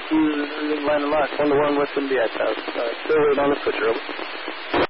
Landon Lock, 1-1 West India House. Still waiting on the switcher, over.